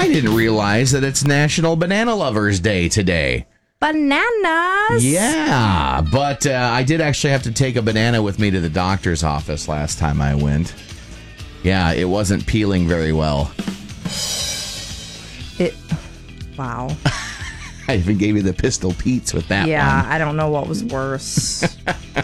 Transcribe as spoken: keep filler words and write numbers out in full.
I didn't realize that it's National Banana Lovers Day today. Bananas. Yeah, but uh, I did actually have to take a banana with me to the doctor's office last time I went. Yeah, it wasn't peeling very well. It. Wow. I even gave you the Pistol Pete's with that yeah, one. I don't know what was worse.